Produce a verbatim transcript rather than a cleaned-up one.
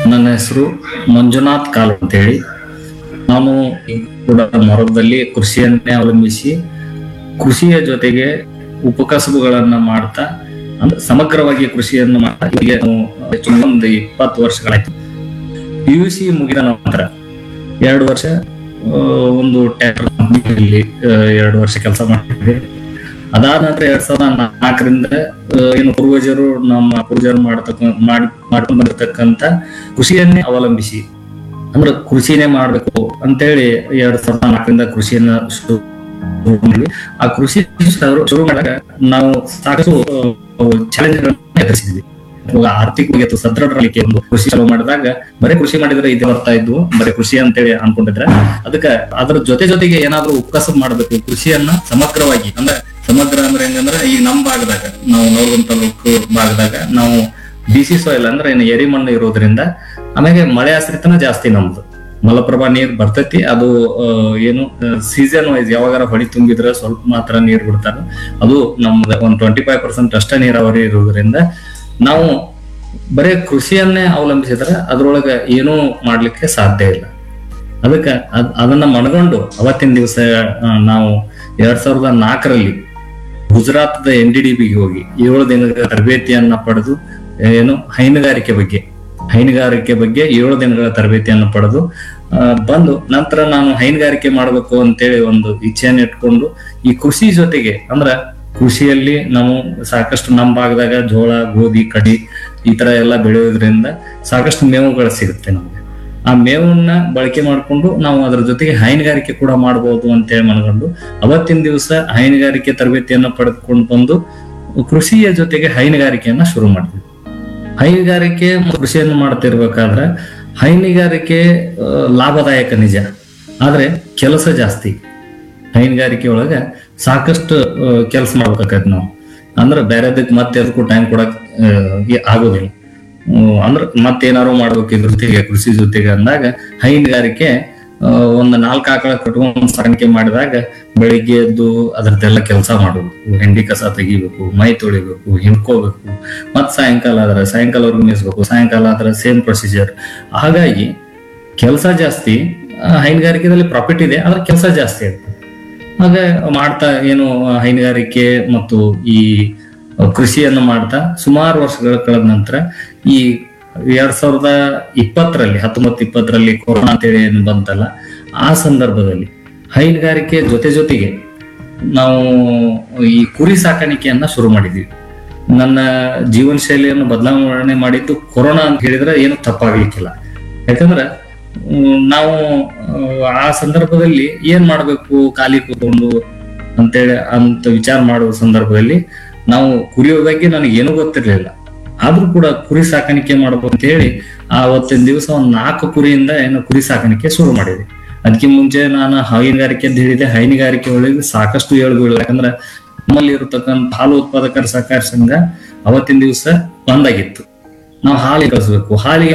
ನನ್ನ ಹೆಸರು ಮಂಜುನಾಥ್ ಕಾಲ್ ಅಂತೇಳಿ. ನಾನು ಕೂಡ ಮೊರದಲ್ಲಿ ಕೃಷಿಯನ್ನೇ ಅವಲಂಬಿಸಿ ಕೃಷಿಯ ಜೊತೆಗೆ ಉಪಕಸಬುಗಳನ್ನ ಮಾಡ್ತಾ ಅಂದ್ರೆ ಸಮಗ್ರವಾಗಿ ಕೃಷಿಯನ್ನು ಮಾಡ್ತಾ ಈಗ ನಾವು ಒಂದು ಇಪ್ಪತ್ತು ವರ್ಷಗಳಾಯ್ತು. ಪಿ ಯು ಸಿ ಮುಗಿದ ನಂತರ ಎರಡು ವರ್ಷ ಆ, ಒಂದು ಟ್ಯಾಕ್ಟರ್ ಕಂಪನಿಯಲ್ಲಿ ಎರಡು ವರ್ಷ ಕೆಲಸ ಮಾಡಿದ್ದೆ. ಅದಾದ ನಂತರ ಎರಡ್ ಸಾವಿರದ ನಾಲ್ಕರಿಂದ ಏನು ಪೂರ್ವಜರು ನಮ್ಮ ಪೂರ್ವಜರು ಮಾಡತಕ್ಕ ಮಾಡಿ ಮಾಡ್ಕೊಂಡು ಬಂದಿರತಕ್ಕಂತ ಕೃಷಿಯನ್ನೇ ಅವಲಂಬಿಸಿ ಅಂದ್ರೆ ಕೃಷಿನೇ ಮಾಡ್ಬೇಕು ಅಂತೇಳಿ ಎರಡ್ ಸಾವಿರದ ನಾಲ್ಕರಿಂದ ಕೃಷಿಯನ್ನ ಶುರು ಮಾಡಿದ್ವಿ. ಆ ಕೃಷಿ ಶುರು- ಶುರು ಮಾಡಿದಾಗ ನಾವು ಸಾಕಷ್ಟು ಚಾಲೆಂಜ್ಗಳನ್ನ ಎದುರಿಸಿದ್ವಿ. ಇವಾಗ ಆರ್ಥಿಕವಾಗಿ ಅಥವಾ ಸದೃಢಲಿಕ್ಕೆ ಒಂದು ಕೃಷಿ ಚಾಲೂ ಮಾಡಿದಾಗ ಬರೀ ಕೃಷಿ ಮಾಡಿದ್ರೆ ಇದೇ ಬರ್ತಾ ಇದ್ವು, ಬರೀ ಕೃಷಿ ಅಂತೇಳಿ ಅನ್ಕೊಂಡಿದ್ರೆ ಅದಕ್ಕೆ ಅದ್ರ ಜೊತೆ ಜೊತೆಗೆ ಏನಾದ್ರೂ ಉಪಕಸಬ್ ಮಾಡ್ಬೇಕು, ಕೃಷಿಯನ್ನ ಸಮಗ್ರವಾಗಿ ಅಂದ್ರೆ ಸಮಗ್ರ ಅಂದ್ರೆ ಹೆಂಗಂದ್ರೆ ಈಗ ನಮ್ ಭಾಗದಾಗ ನಾವು ನವಲಗುಂದ ತಾಲೂಕು ಭಾಗದಾಗ ನಾವು ಬಿಸಿ ಸಾಯಿಲ್ ಅಂದ್ರೆ ಏನು ಎರಿ ಮಣ್ಣು ಇರೋದ್ರಿಂದ ಆಮೇಲೆ ಮಳೆ ಆಶ್ರಿತನ ಜಾಸ್ತಿ ನಮ್ದು. ಮಲಪ್ರಭಾ ನೀರ್ ಬರ್ತೈತಿ, ಅದು ಆ, ಏನು ಸೀಸನ್ ವೈಸ್ ಯಾವಾಗಾರ ಹೊಳಿ ತುಂಬಿದ್ರೆ ಸ್ವಲ್ಪ ಮಾತ್ರ ನೀರ್ ಬಿಡ್ತಾರ. ಅದು ನಮ್ದು ಒಂದ್ ಟ್ವೆಂಟಿ ಫೈವ್ ಪರ್ಸೆಂಟ್ ಅಷ್ಟೇ ನೀರಾವರಿ ಇರೋದ್ರಿಂದ ನಾವು ಬರೇ ಕೃಷಿಯನ್ನೇ ಅವಲಂಬಿಸಿದ್ರೆ ಅದ್ರೊಳಗ ಏನೂ ಮಾಡ್ಲಿಕ್ಕೆ ಸಾಧ್ಯ ಇಲ್ಲ. ಅದಕ್ಕೆ ಅದ್ ಅದನ್ನ ಮನಗೊಂಡು ಅವತ್ತಿನ ದಿವಸ ನಾವು ಎರಡ್ ಸಾವಿರದ ನಾಲ್ಕರಲ್ಲಿ ಗುಜರಾತ್ದ ಎನ್ ಡಿ ಡಿ ಬಿಗೆ ಹೋಗಿ ಏಳು ದಿನಗಳ ತರಬೇತಿಯನ್ನ ಪಡೆದು ಏನು ಹೈನುಗಾರಿಕೆ ಬಗ್ಗೆ ಹೈನುಗಾರಿಕೆ ಬಗ್ಗೆ ಏಳು ದಿನಗಳ ತರಬೇತಿಯನ್ನು ಪಡೆದು ಆ, ಬಂದು ನಂತರ ನಾನು ಹೈನುಗಾರಿಕೆ ಮಾಡ್ಬೇಕು ಅಂತೇಳಿ ಒಂದು ಇಚ್ಛೆಯನ್ನು ಇಟ್ಕೊಂಡು ಈ ಕೃಷಿ ಜೊತೆಗೆ ಅಂದ್ರ ಕೃಷಿಯಲ್ಲಿ ನಾವು ಸಾಕಷ್ಟು ನಮ್ಮ ಭಾಗದಾಗ ಜೋಳ, ಗೋಧಿ, ಕಡಿ ಈ ತರ ಎಲ್ಲ ಬೆಳೆಯೋದ್ರಿಂದ ಸಾಕಷ್ಟು ಮೇವುಗಳು ಸಿಗುತ್ತೆ ನಮ್ಗೆ. ಆ ಮೇವನ್ನ ಬಳಕೆ ಮಾಡ್ಕೊಂಡು ನಾವು ಅದ್ರ ಜೊತೆಗೆ ಹೈನುಗಾರಿಕೆ ಕೂಡ ಮಾಡಬಹುದು ಅಂತೇಳಿ ಮನಗೊಂಡು ಅವತ್ತಿನ ದಿವಸ ಹೈನುಗಾರಿಕೆ ತರಬೇತಿಯನ್ನ ಪಡೆದುಕೊಂಡು ಬಂದು ಕೃಷಿಯ ಜೊತೆಗೆ ಹೈನುಗಾರಿಕೆಯನ್ನ ಶುರು ಮಾಡಿದ್ವಿ. ಹೈನುಗಾರಿಕೆ ಮತ್ತು ಕೃಷಿಯನ್ನು ಮಾಡ್ತಿರ್ಬೇಕಾದ್ರೆ ಹೈನುಗಾರಿಕೆ ಆ, ಲಾಭದಾಯಕ ನಿಜ, ಆದ್ರೆ ಕೆಲಸ ಜಾಸ್ತಿ. ಹೈನುಗಾರಿಕೆ ಒಳಗ ಸಾಕಷ್ಟು ಕೆಲಸ ಮಾಡ್ಬೇಕಾಗತ್ತೆ ನಾವು. ಅಂದ್ರೆ ಬೇರೆದಕ್ಕೆ ಮತ್ತೆ ಅದಕ್ಕೂ ಟೈಮ್ ಕೊಡಕ್ ಆ, ಈ- ಆಗೋದಿಲ್ಲ. ಹ್ಮ್, ಅಂದ್ರೆ ಮತ್ತೇನಾರು ಮಾಡ್ಬೇಕು ಇದ್ರ ಜೊತೆಗೆ ಕೃಷಿ ಜೊತೆಗೆ ಅಂದಾಗ ಹೈನುಗಾರಿಕೆ ಆ, ಒಂದ್ ನಾಲ್ಕು ಆಕಳ ಕಟ್ಕೊಂಡ್ ಸಾಕಾಣಿಕೆ ಮಾಡಿದಾಗ ಬೆಳಿಗ್ಗೆ ಎದ್ದು ಅದ್ರದ್ದೆಲ್ಲ ಕೆಲಸ ಮಾಡಬೇಕು, ಹೆಂಡಿ ಕಸ ತೆಗಿಬೇಕು, ಮೈ ತೊಳಿಬೇಕು, ಹಿಂಡ್ಕೋಬೇಕು, ಮತ್ ಸಾಯಂಕಾಲ ಆದ್ರೆ ಸಾಯಂಕಾಲವರೆಗೂ ಮೇಯಿಸ್ಬೇಕು, ಸಾಯಂಕಾಲ ಆದ್ರೆ ಸೇಮ್ ಪ್ರೊಸೀಜರ್. ಹಾಗಾಗಿ ಕೆಲಸ ಜಾಸ್ತಿ. ಆ, ಹೈನುಗಾರಿಕೆದಲ್ಲಿ ಪ್ರಾಫಿಟ್ ಇದೆ, ಆದ್ರೆ ಕೆಲಸ ಜಾಸ್ತಿ ಇರುತ್ತೆ. ಹಾಗೆ ಮಾಡ್ತಾ ಏನು ಹೈನುಗಾರಿಕೆ ಮತ್ತು ಈ ಕೃಷಿಯನ್ನು ಮಾಡ್ತಾ ಸುಮಾರು ವರ್ಷಗಳ ಕಳೆದ ನಂತರ ಈ ಎರಡ್ ಸಾವಿರದ ಇಪ್ಪತ್ತರಲ್ಲಿ ಹತ್ತೊಂಬತ್ತು ಇಪ್ಪತ್ತರಲ್ಲಿ ಕೊರೋನಾ ಅಂತೇಳಿ ಏನು ಬಂತಲ್ಲ, ಆ ಸಂದರ್ಭದಲ್ಲಿ ಹೈನುಗಾರಿಕೆ ಜೊತೆ ಜೊತೆಗೆ ನಾವು ಈ ಕುರಿ ಸಾಕಾಣಿಕೆಯನ್ನ ಶುರು ಮಾಡಿದ್ವಿ. ನನ್ನ ಜೀವನ ಶೈಲಿಯನ್ನು ಬದಲಾವಣೆ ಮಾಡಿದ್ದು ಕೊರೋನಾ ಅಂತ ಹೇಳಿದ್ರೆ ಏನು ತಪ್ಪಾಗ್ಲಿಕ್ಕಿಲ್ಲ. ಯಾಕಂದ್ರೆ ಹ್ಮ್, ನಾವು ಆ ಸಂದರ್ಭದಲ್ಲಿ ಏನ್ ಮಾಡ್ಬೇಕು ಖಾಲಿ ಕೂತ್ಕೊಂಡು ಅಂತೇಳಿ ಅಂತ ವಿಚಾರ ಮಾಡುವ ಸಂದರ್ಭದಲ್ಲಿ ನಾವು ಕುರಿಯ ಬಗ್ಗೆ ನನಗೆ ಏನೂ ಗೊತ್ತಿರ್ಲಿಲ್ಲ. ಆದ್ರೂ ಕೂಡ ಕುರಿ ಸಾಕಾಣಿಕೆ ಮಾಡ್ಬೇಕು ಅಂತ ಹೇಳಿ ಆವತ್ತಿನ ದಿವಸ ಒಂದ್ ನಾಲ್ಕು ಕುರಿಯಿಂದ ಏನು ಕುರಿ ಸಾಕಾಣಿಕೆ ಶುರು ಮಾಡಿದೆ. ಅದಕ್ಕೆ ಮುಂಚೆ ನಾನು ಹೈನುಗಾರಿಕೆ ಅಂತ ಹೇಳಿದೆ. ಹೈನುಗಾರಿಕೆ ಒಳಗೆ ಸಾಕಷ್ಟು ಏಳುಗಳು, ಯಾಕಂದ್ರೆ ನಮ್ಮಲ್ಲಿ ಇರತಕ್ಕಂತ ಹಾಲು ಉತ್ಪಾದಕರ ಸಹಕಾರ ಸಂಘ ಅವತ್ತಿನ ದಿವಸ ಬಂದಾಗಿತ್ತು. ನಾವು ಹಾಲಿಗೆ ಕಳಿಸ್ಬೇಕು, ಹಾಲಿಗೆ